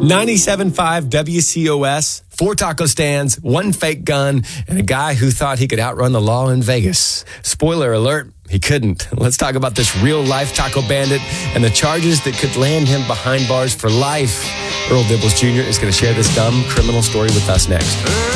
97.5 WCOS, 4 taco stands, 1 fake gun, and a guy who thought he could outrun the law in Vegas. Spoiler alert, he couldn't. Let's talk about this real-life taco bandit and the charges that could land him behind bars for life. Earl Dibbles Jr. is going to share this dumb criminal story with us next.